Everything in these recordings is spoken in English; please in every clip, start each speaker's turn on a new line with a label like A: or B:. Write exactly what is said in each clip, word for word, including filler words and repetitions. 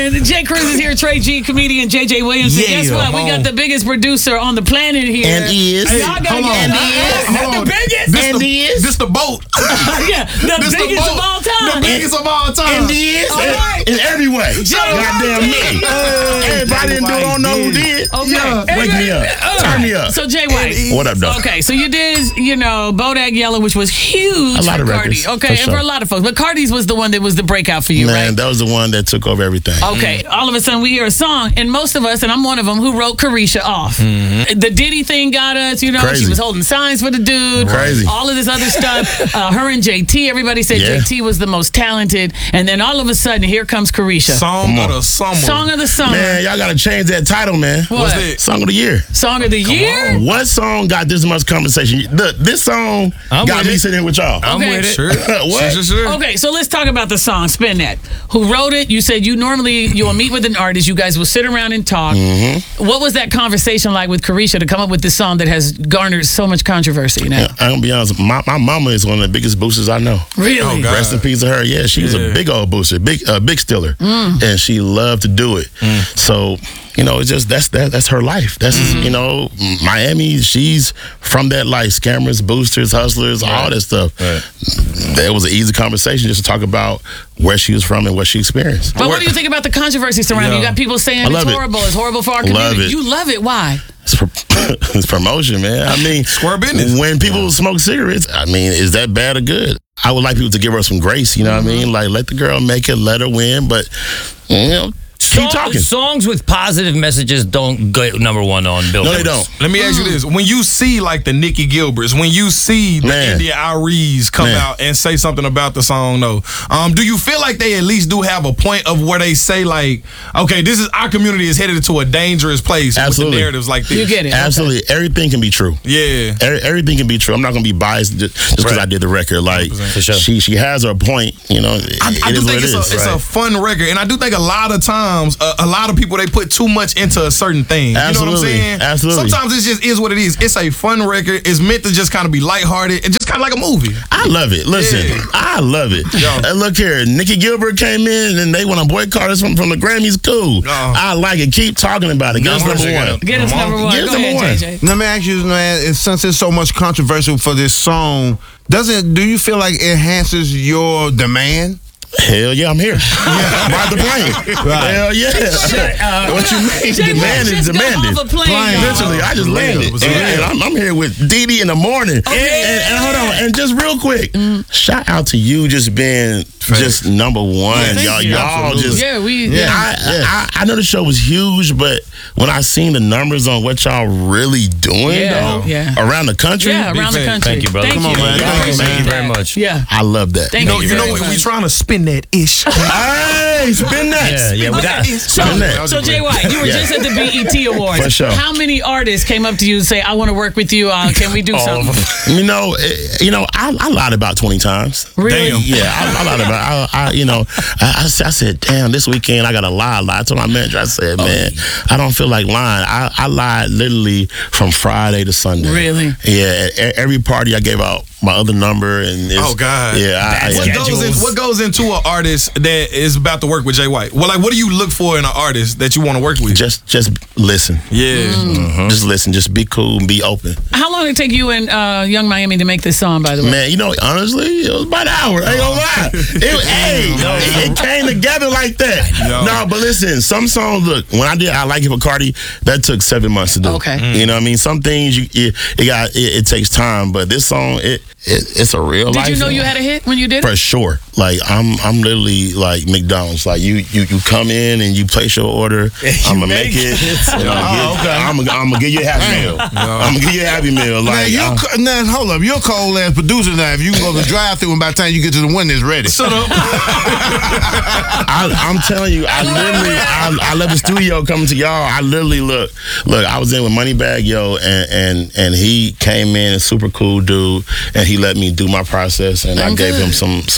A: man. Jay Cruz is here. Trey G, comedian J J Williamson.
B: Yeah,
A: Guess what?
B: home.
A: We got the biggest producer on the planet here.
C: And is.
A: Hey, y'all gotta
B: hold
A: get
B: on.
A: and is.
B: Hold
A: The
B: on.
A: biggest.
B: This
C: And
B: the,
C: is.
B: this the boat.
A: Yeah, the
B: This the
A: biggest
B: boat.
A: of all time.
B: The biggest of all time.
C: And is.
A: All right.
C: In every way.
A: Jay
C: Goddamn me. Everybody didn't do it, don't know who did.
A: Okay.
C: Yeah. Wake me up.
A: All
C: Turn me
A: right.
C: up.
A: So, Jay White.
C: What up, though?
A: Okay, so you did, you know, Bodak Yellow, which was huge
C: A lot
A: for
C: of
A: Cardi.
C: records,
A: Okay,
C: for
A: and
C: sure.
A: for a lot of folks. But Cardi's was the one that was the breakout for you,
C: Man,
A: right?
C: that was the one that took over everything.
A: Okay, all of a sudden we hear a song, and most of us, and I'm one of them, who wrote Carisha off. The Diddy thing got us, you know,
C: Crazy.
A: she was holding signs for the dude.
C: Crazy.
A: All of this other stuff. Uh, her and J T, everybody said
C: Yeah.
A: J T was the most talented, and then all of a sudden, here comes Carisha.
B: Song
C: Come
B: of
C: on.
B: the summer.
A: Song of the summer.
C: Man, y'all got to change that title, man.
A: What?
B: What's that?
C: Song of the year.
A: Song of the year?
C: What song got this much conversation? Look, this song
D: I'm
C: got
D: with
C: me
D: it.
C: sitting here with y'all.
D: I'm
A: Okay.
D: with it.
B: Sure.
C: What?
B: Sure, sure, sure.
A: Okay, so let's talk about the song Spin That. Who wrote it? You said you normally you'll meet with an artist, you guys will sit around and talk.
C: Mm-hmm.
A: What was that conversation like with Carisha to come up with this song that has garnered so much controversy now?
C: I'm gonna be honest. My, my mama is one of the biggest boosters I know.
A: Really?
B: Oh, God.
C: Rest in peace to her. Yeah, she was
B: Yeah.
C: a big old booster, big uh, big stiller, and she loved to do it. So you know, it's just that's that, that's her life. That's you know, Miami. She's from that life. Scammers, boosters, hustlers, all that stuff.
D: Right.
C: That was an easy conversation just to talk about where she was from and what she experienced.
A: But what do you think about the controversy surrounding?
B: Yeah.
A: You got people saying
C: I
A: it's
C: love it.
A: horrible. It's horrible for our
C: Love
A: community.
C: it.
A: You love it. Why?
C: It's, pro- it's promotion, man. I mean,
B: Square business.
C: When people smoke cigarettes, I mean, is that bad or good? I would like people to give her some grace. You know what I mean? Like, let the girl make it, let her win, but you know, keep
D: Song-
C: talking.
D: Songs with positive messages don't go number one on Billboard.
C: No, they don't.
B: Let me ask you this. When you see like the Nikki Gilberts, when you see the
C: Man.
B: India Iries come
C: Man.
B: out and say something about the song though, um, do you feel like they at least do have a point of where they say like, okay, this is our community is headed to a dangerous place
C: Absolutely.
B: with the narratives like this?
A: You get it.
C: Absolutely. Everything can be true.
B: Yeah.
C: Every- Everything can be true. I'm not going to be biased just because
D: Right.
C: I did the record. Like,
D: For sure.
C: she she has her point. You know, it,
B: I, I
C: it
B: do
C: is what
B: think
C: it
B: it's,
C: is.
B: a, it's a fun record, and I do think a lot of times, uh, a lot of people they put too much into a certain thing. You know what I'm
C: Absolutely.
B: saying?
C: Absolutely.
B: Sometimes it just is what it is. It's a fun record. It's meant to just kind of be lighthearted and just kind of like a movie.
C: I love it. Listen,
B: Yeah.
C: I love it.
B: Yeah.
C: Uh, look here, Nikki Gilbert came in and they want to boycott us from, from the Grammys. Cool.
B: Oh.
C: I like it. Keep talking about it. Get us
B: No,
C: number
B: check it
C: one.
B: out.
A: Get us
B: Come on.
A: number one.
C: Get us
A: Go
C: number
A: ahead,
C: one.
A: J J.
E: Let me ask you, man, and since there's so much controversy for this song, doesn't do you feel like it enhances your demand?
C: Hell yeah, I'm here. Yeah, ride the plane. Hell yeah. What you mean?
A: Jay
C: Demand
A: Will
C: is
A: just got
C: demanded.
A: off a plane,
E: Plane.
A: y'all.
C: Literally, I just landed.
B: was
C: And,
B: real.
C: and I'm, I'm here with Dee Dee in the morning.
A: Okay.
C: And, and hold on, and just real quick, shout out to you just being just number one.
A: Thank
C: y'all,
A: you.
C: y'all just.
A: Yeah, we.
C: Yeah,
A: Yeah.
C: I, I I know the show was huge, but when I seen the numbers on what y'all really doing
A: Yeah,
C: though,
A: yeah.
C: around the country,
A: Yeah, around the
B: fan.
A: country.
D: Thank you, brother.
A: Thank
D: Come
A: you.
D: on, man.
A: We
D: Thank you,
A: appreciate
D: thank you very
A: that.
D: much.
A: Yeah.
C: I love that.
A: Thank
B: You know,
A: you
B: you know
A: very
B: what?
A: much.
B: We trying to spin that ish.
C: Hey, spin that.
D: Yeah, yeah, we got.
A: So,
C: Spin that.
A: so Jay White, you were
C: Yeah.
A: just at the B E T Awards.
C: For sure.
A: How many artists came up to you and say, "I want to work with you. Uh, can we do
D: All of
A: something?"
D: them.
C: You know, eh, you know, I, I lied about twenty times.
A: Really?
B: Damn.
C: Yeah, I, I lied about. I, I you know, I, I, s- I said, damn, this weekend I got to lie. Lie to my manager. I said, man, I don't feel like lying. I, I lied literally from Friday to Sunday.
A: Really?
C: Yeah. At e- every party I gave out my other number and it's,
B: Oh, God.
C: Yeah. I, I,
B: What
C: yeah.
B: goes, in, what goes into an artist that is about to work with Jay White? Well, like, what do you look for in an artist that you want to work with?
C: Just just listen.
B: Yeah.
A: Mm.
C: Just listen. Just be cool and be open.
A: How long did it take you and uh, Young Miami to make this song? By the way.
C: Man, you know, honestly, it was about an hour. I ain't gonna lie. It, hey, it, it came together like that.
B: Yo.
C: No, but listen, some songs, look, when I did I Like It for Cardi, that took seven months to do.
A: Okay.
C: You know what I mean? Some things, you it, it got, it, it takes time, but this song, it, it it's a real
A: Did
C: life.
A: you know
C: song.
A: you had a hit when you did
C: For
A: it?
C: sure. Like, I'm I'm literally like McDonald's. Like, you you, you come in and you place your order. I'm going to make it. You know,
E: Oh, okay.
C: I'm going I'm to give you a Happy Meal. I'm going to give you a Happy Meal.
E: Now,
C: Like,
E: you
C: uh,
E: co- now, hold up. You're a cold ass producer now. If you can go to the drive through and by the time you get to the window, it's ready.
B: Shut up.
C: I, I'm telling you, I literally, I, I love the studio coming to y'all. I literally look, look. I was in with Moneybag Yo, and and and he came in, a super cool dude, and he let me do my process, and I gave him some some some records.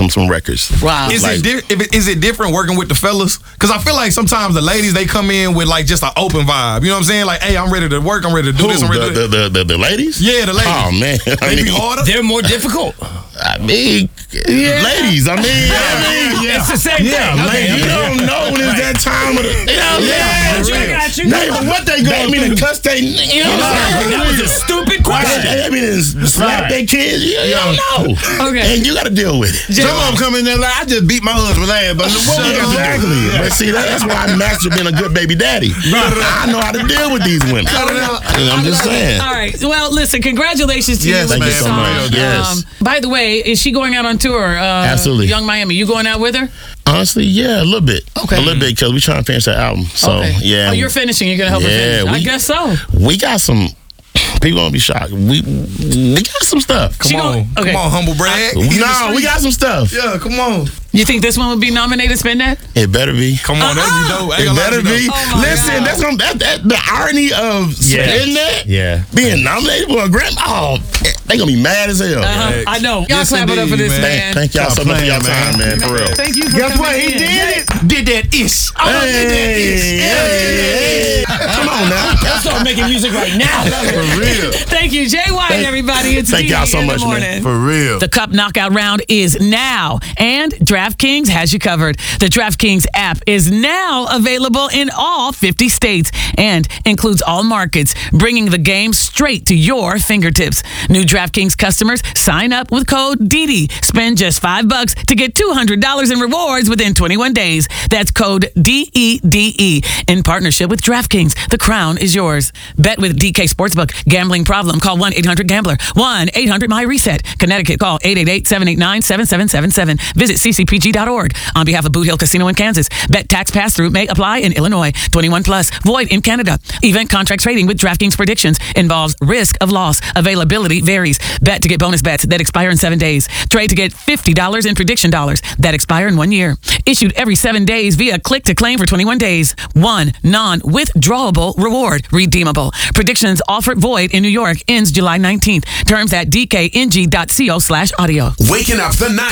C: records.
A: Wow.
B: Is
C: Like-
B: it di- if it, is it different working with the fellas? Because I feel like sometimes the ladies they come in with like just an open vibe. You know what I'm saying? Like, hey, I'm ready to work. I'm ready to do
C: Who,
B: this. I'm ready
C: the,
B: to
C: the, the, the, the ladies?
B: Yeah, the ladies.
C: Oh, man. I
B: They be
C: mean,
B: harder.
D: They're more difficult.
C: I mean, ladies. I mean, I mean, yeah.
D: It's the same
C: Yeah,
D: thing.
C: ladies. You don't know when it's that time of the. You know,
D: Yeah,
C: yeah,
D: I got you.
C: They, what they go? I mean, to cuss they. You know,
D: That was a stupid question.
C: I mean, to slap their kids. You, you don't know.
A: Okay.
C: And you got to deal with it.
E: Some of them come in there like, I just beat my husband ass, but what we got to do?
C: Exactly. But see, that, that's why I mastered being a good baby daddy. I know how to deal with these women. And I'm just saying.
A: All right. Well, listen, congratulations to
E: Yes,
A: you with
C: thank
A: this
C: you so
A: song.
C: much. Yes.
A: Um, by the way, is she going out on tour? Uh,
C: Absolutely.
A: Young Miami. You going out with her?
C: Honestly, yeah, a little bit.
A: Okay.
C: A little bit because we trying to finish that album. So,
A: okay.
C: yeah.
A: Oh, you're finishing. You're going to help her
C: Yeah,
A: finish. I
C: we-
A: guess so.
C: We got some. People gonna be shocked. We we got some stuff.
B: Come
A: She
B: on,
A: gon- okay.
B: come on, humble brag.
C: No, we got some stuff.
B: Yeah, come on.
A: You think this one would be nominated, Spin That?
C: It better be.
B: Come on, that'd be dope. I ain't
C: It
B: gonna lie to
C: better
B: you,
C: be.
B: though.
A: Oh my
C: Listen,
A: God.
C: that's gonna, that, that the irony of saying that.
D: Yeah.
C: Being nominated for a Grammy. Oh, they gonna be mad as hell.
A: Uh-huh. I know. Y'all
B: Yes,
A: clap it up for
B: indeed,
A: this
B: man.
A: man.
C: Thank y'all so much for your
E: playing,
C: time, man. For real.
A: Thank you for
E: Guess
A: coming
E: what? He
A: in.
E: did it.
B: Did that ish. Oh,
C: Hey,
B: did that ish.
C: hey, hey. Come on now.
D: Let's start making music right now.
E: For real.
A: Thank you, Jay White,
C: Thank-
A: everybody. It's
C: thank
A: D
C: y'all so
A: in the
C: much, man.
A: morning.
E: For real.
A: The Cup Knockout Round is now, and DraftKings has you covered. The DraftKings app is now available in all fifty states and includes all markets, bringing the game straight to your fingertips. New DraftKings customers sign up with code D D. Spend just five bucks to get two hundred dollars in rewards within twenty-one days. That's code D E D E. In partnership with DraftKings, the crown is yours. Bet with D K Sportsbook. Gambling problem? Call one eight hundred gambler. one eight hundred my reset. Connecticut, call eight eight eight, seven eight nine, seven seven seven seven. Visit c c p g dot org. On behalf of Boot Hill Casino in Kansas, bet tax pass-through may apply in Illinois. twenty-one plus. Void in Canada. Event contract trading with DraftKings predictions involves risk of loss. Availability varies. Bet to get bonus bets that expire in seven days. Trade to get fifty dollars in prediction dollars that expire in one year. Issued every seven days via click to claim for twenty-one days. One non-withdrawable reward. Redeemable. Predictions offered void in New York ends July nineteenth. Terms at d k n g dot co slash audio.
F: Waking up the night.